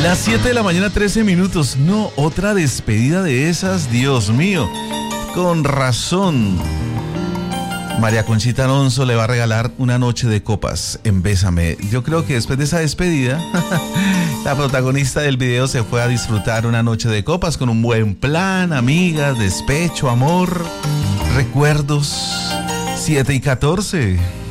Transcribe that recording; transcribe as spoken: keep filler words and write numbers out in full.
Las siete de la mañana, trece minutos. No, otra despedida de esas, Dios mío. Con razón. María Conchita Alonso le va a regalar una noche de copas en Bésame. Yo creo que después de esa despedida, la protagonista del video se fue a disfrutar una noche de copas con un buen plan, amigas, despecho, amor, recuerdos. siete y catorce.